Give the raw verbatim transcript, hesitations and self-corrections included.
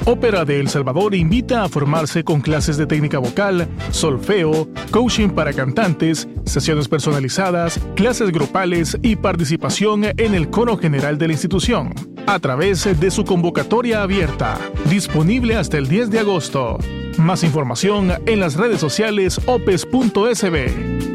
Ópera de El Salvador invita a formarse con clases de técnica vocal, solfeo, coaching para cantantes, sesiones personalizadas, clases grupales y participación en el coro general de la institución, a través de su convocatoria abierta, disponible hasta el diez de agosto. Más información en las redes sociales opes punto es be.